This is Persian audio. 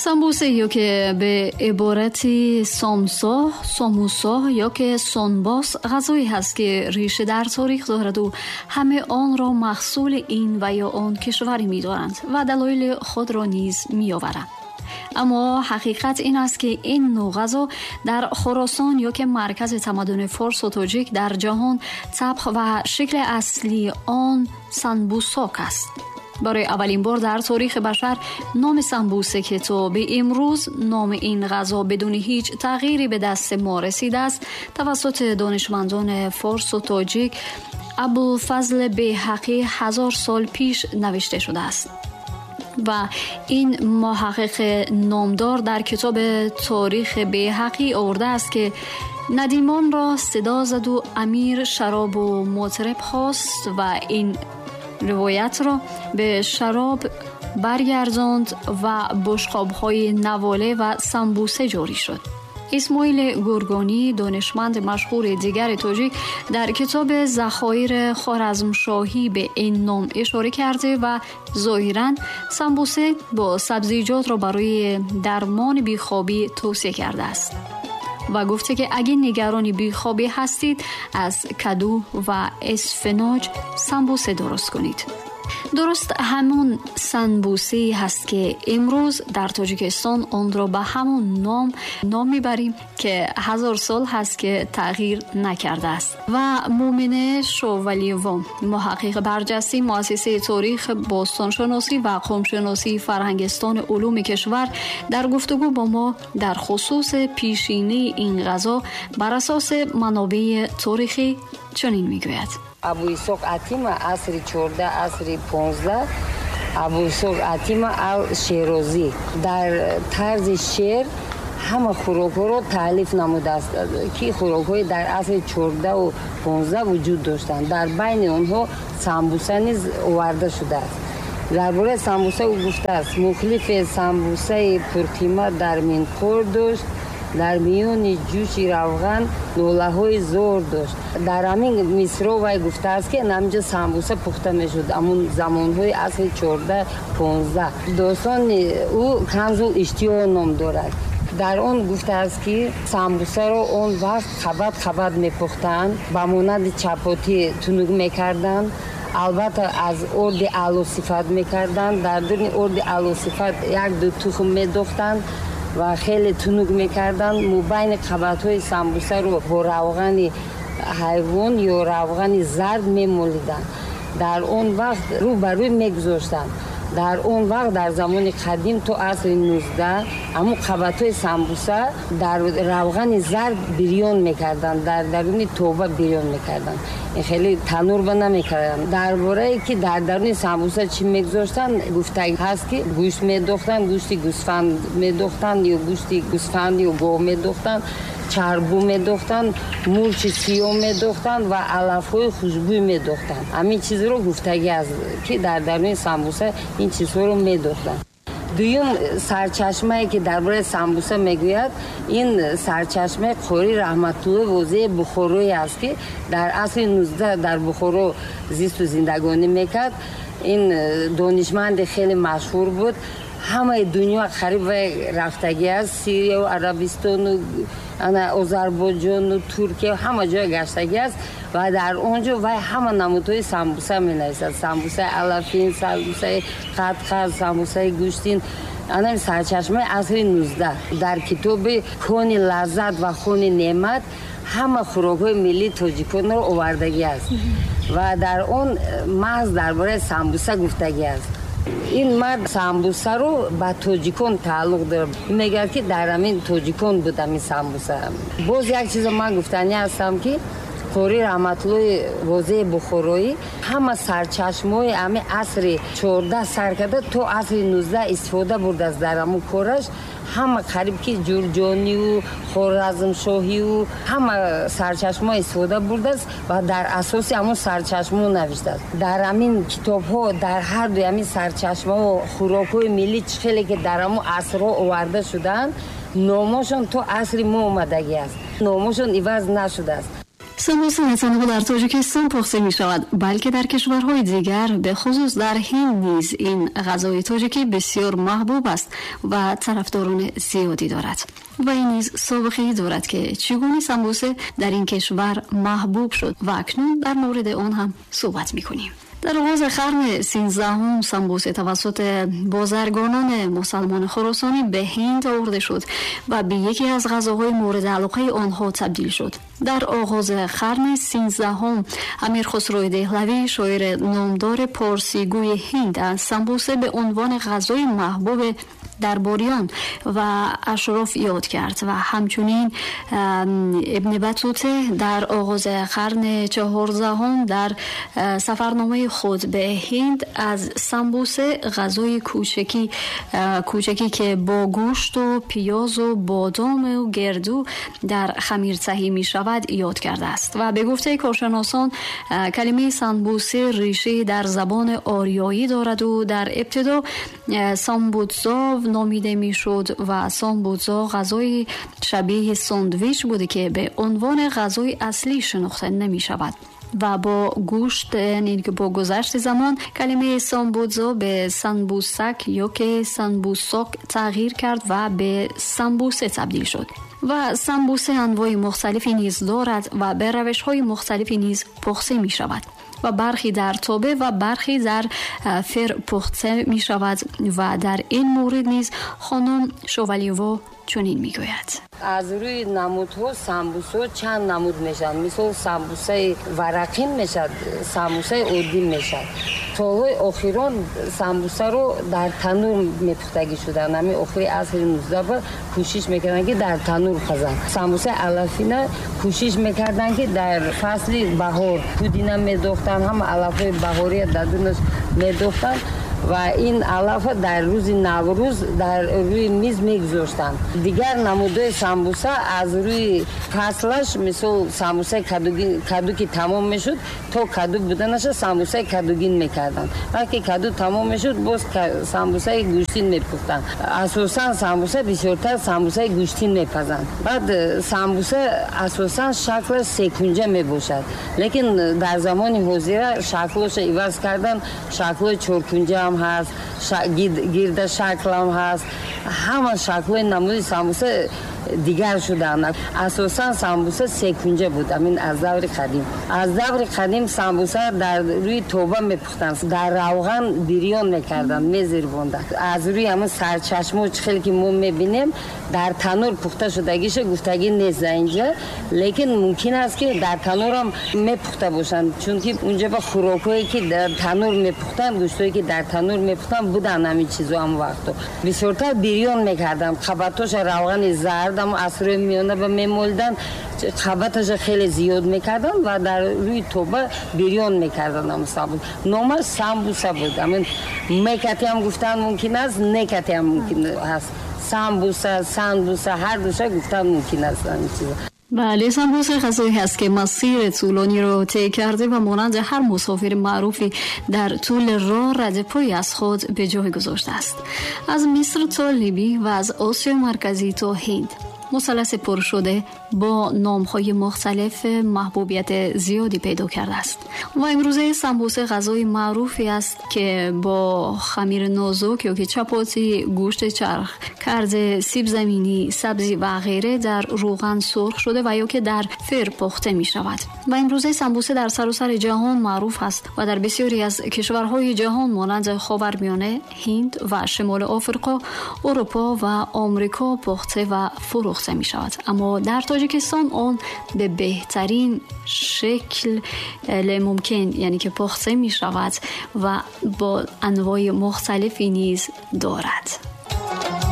سامبوسه یا که به عبارتی ساموسا یا که سونباس غذایی هست که ریشه در تاریخ دارد و همه آن را محصول این و یا آن کشوری می دارند و دلایل خود را نیز می آورند. اما حقیقت این است که این نوع غذا در خراسان یا که مرکز تمدن فارس و تاجیک در جهان طبخ و شکل اصلی آن سنبوساک است. برای اولین بار در تاریخ بشر نام سمبوسه که تا به امروز نام این غذا بدون هیچ تغییری به دست ما رسیده است توسط دانشمندان فارس و تاجیک ابوالفضل بیهقی 1000 سال پیش نوشته شده است و این محقق نامدار در کتاب تاریخ بیهقی آورده است که ندیمان را صدا زد و امیر شراب و مطرب خواست و این روایت را به شراب برگرداند و بشقاب‌های نواله و سمبوسه جاری شد. اسماعیل گرگانی دانشمند مشهور دیگر تاجیک در کتاب ذخایر خوارزمشاهی به این نام اشاره کرده و ظاهراً سمبوسه با سبزیجات را برای درمان بیخوابی توصیه کرده است و گفته که اگه نگران بیخوابی هستید از کدو و اسفناج سمبوسه درست کنید. درست همون سنبوسی هست که امروز در تاجیکستان آن را به همون نام میبریم که 1000 سال هست که تغییر نکرده است. و مومنه شوولیوان محقق برجسته مؤسسه تاریخ باستانشناسی و قومشناسی فرهنگستان علوم کشور در گفتگو با ما در خصوص پیشینه این غذا بر اساس منابع تاریخی چنین میگوید: ابو اسحاق اتیما عصر 14 عصر 15 ابو اسحاق اتیما شیرازی در طرز شعر همه خوراک‌ها را تالیف نموده است که خوراک‌های در عصر 14 و 15 وجود داشتند. در بین آنها سمبوسه نیز آورده شده است. درباره سمبوسه او گفته است مخالف سمبوسه پرقیمت در منخور داشت، در میان جوش روغن نوله‌های زور داشت. در همین مصرع وی گفته است که نمجه سمبوسه پخته میشد همون زمانهای عصر 14 15. داستان او کنز الاشتیاق نام دارد. در آن گفته است که سمبوسه را آن وقت خبت میپختند، با مانند چپاتی تنوگ میکردند. البته از ارد اعلی صفت میکردند. در درون ارد اعلی صفت یک دو تخم میدوختند و خیلی تنوگ میکردن. مبین قبطهای سمبوسه رو با روغن حیوان یا روغن زرد میمولیدن. در اون وقت رو بر روی میگذاشتن. در اون وقت در زمان قدیم تو عصر 19 اما قبطهای سمبوسه در روغن زرد بریان میکردن، در درون توبه بریان میکردن. این خیلی تنور بنا میکردن. درباره که در درون سمبوسه چی میگذاشتن گفته هست که گوشت میدوختن، گوشت گوسفند میدوختن یا گوشت گوسفند یا گاو میدوختن، چربو میدوختن، مرچ سیاه میدوختن و علفهای خوشبوی میدوختن. همین چیز رو گفتگی است که در درون سمبوسه این چیزها رو میدوختن. دویم سرچشمه که درباره سمبوسه میگوید این سرچشمه قاری رحمت الله وزیر بخارایی است که در عصر 19 در بخارا زیست و زندگانی میکرد. این دانشمند خیلی مشهور بود. همه دنیا قریب رفتگی است. سوریه و عربستان و آذربایجان و ترکیه همه جا گشتگی است و در اونجا و همه نمودهای سمبوسه می نویسد. سمبوسه علفین، سمبوسه قطقه، سمبوسه گوشتین. این سرچشمه عصر 19 در کتاب خون لذت و خون نعمت همه خوراک‌های ملی تاجیکان را آوردگی است و در اون محض درباره سمبوسه گفتگی است. این مرد سمبوسه رو به تاجیکان تعلق داره. میگه که در همین تاجیکان بودم این سمبوسه. باز یک چیز من گفتنی هستم که قاری رحمت الله وزیر بخارایی همه سرچشمه‌های همه عصر 14 سر کرده تو عصر 19 استفاده برده از در همون کارش. همه قریب که جرجانی و خوارزمشاهی و همه سرچشمه استفاده برده است و در اساس همون سرچشمه نوشته است. در همین کتاب ها در هر دوی همین سرچشمه و خوراک های ملی خیلی که در همون عصرها آورده شدن نامشون تو عصر ما اومدگی است. نامشون عوض نشده است. سمبوسه نه تنها در تاجیکستان پخته می شود بلکه در کشورهای دیگر به خصوص در هند نیز این غذای تاجیکی بسیار محبوب است و طرفداران زیادی دارد و این نیز سابقه دارد که چگونه سمبوسه در این کشور محبوب شد و اکنون در مورد آن هم صحبت می کنیم. در آغاز قرن 13 سمبوسه توسط بازرگانان مسلمان خراسانی به هند آورده شد و به یکی از غذاهای مورد علاقه آنها تبدیل شد. در آغاز قرن 13 امیر خسرو دهلوی شاعر نامدار پارسی گوی هند از سمبوسه به عنوان غذای محبوب درباریان و اشراف یاد کرد و همچنین ابن بطوطه در آغاز قرن 14 در سفرنامه خود به هند از سمبوسه غذای کوچکی که با گوشت و پیاز و بادام و گردو در خمیر تهی می شود یاد کرده است و به گفته کارشناسان کلمه سمبوسه ریشه در زبان آریایی دارد و در ابتدا سامبوتزا نامیده می شد و سامبوتزا غذای شبیه ساندویچ بوده که به عنوان غذای اصلی شناخته نمی شود و با گوشت یعنی که با گذشت زمان کلمه سامبوتزا به سنبوسک یا که سنبوساک تغییر کرد و به سمبوسه تبدیل شد و سمبوسه انواع مختلفی نیز دارد و به روش‌های مختلفی نیز پخته می شود و برخی در تابه و برخی در فر پخته می شود و در این مورد نیز خانم شوالیووا چنین می گوید: از روی نمودها سمبوسه چند نمود میشن، مثل سمبوسه ورقین میشد، سمبوسه عادی میشد. تا اخیران سمبوسه رو در تنور میپختگی شدن. همین اخیر عصر 19 کوشش میکردن که در تنور پزن. سمبوسه علفینه کوشش میکردن که در فصل بهار پودینه میدوختن، هم علفای بهاری دادونش میدوختن و این علف در روز نوروز در روی میز میگذاشتن. دیگر نمودهای سمبوسه از روی فصلش مثل سمبوسه کدو که تمام میشد تا کدو بودنش سمبوسه کدوگین میکردن. وقتی کدو تمام میشد باز سمبوسه گوشتین میپختن. اساسا سمبوسه بسیارتر سمبوسه گوشتین میپزن. بعد سمبوسه اساسا شکل سکونجه میباشد، لیکن در زمان حاضر شکلش عوض کردن، شکل چارکنجه هم هست، گرد شکل هم هست، همه شکل نمود سمبوسه دیگر شدن. اساسا سمبوسه سکونجه بود. همین از دور قدیم. از دور قدیم سمبوسه در روی توبه میپختن، در روغن بریان میکردن، میزیربوندن. از روی همون سرچشمه و چخیلی که ما میبینیم در تنور پخته شدگیش گفتگی نیست اینجا، لیکن ممکن است که در تنور هم میپخته باشن، چون که اونجا با خوراکایی که در تنور میپختن، گوشتایی که در تنور میپختن بودن همین چیزا هم وقتو بسیارتر بریان میکردن. خباتش روغن زرد هم از روی میانه به میمولدن، خباتش خیلی زیاد میکردن و در روی توبه بریان میکردن. هم نامش سمبوسه بود. همین میکتی هم گفتن ممکن است، نکتی هم ممکن است. سمبوسه، سندوسه، هر دوشه گفتن ممکن است این چیزا. بله، سمبوسه غذایی هست که مسیر طولانی رو طی کرده و مانند هر مسافر معروفی در طول راه رد پای از خود به جای گذاشته است. از مصر تا لیبی و از آسیا مرکزی تا هند مثلث پر شده با نام‌های مختلف محبوبیت زیادی پیدا کرده است و امروزه سمبوسه غذای معروفی است که با خمیر نازک یا که چپاتی، گوشت چرخ کرده، سیب زمینی، سبزی و غیره در روغن سرخ شده و یا که در فر پخته می شود و امروزه سمبوسه در سراسر جهان معروف است و در بسیاری از کشورهای جهان مانند خاورمیانه، هند و شمال آفریقا، اروپا و آمریکا پخته و فروخته می شود. اما در تاجیکستان آن به بهترین شکل ممکن یعنی که پخته می شود و با انواع مختلفی نیز دارد.